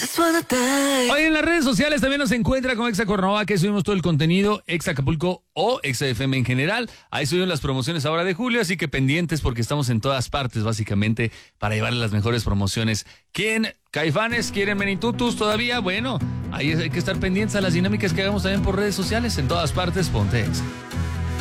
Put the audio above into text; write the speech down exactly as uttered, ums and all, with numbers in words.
Hoy en las redes sociales también nos encuentra con Exa Cuernavaca, que subimos todo el contenido, Exa Acapulco o Exa F M en general. Ahí subimos las promociones ahora de julio, así que pendientes porque estamos en todas partes básicamente para llevarles las mejores promociones. ¿Quién? ¿Caifanes? ¿Quieren Menitutus todavía? Bueno, ahí hay que estar pendientes a las dinámicas que hagamos también por redes sociales. En todas partes, ponte Exa.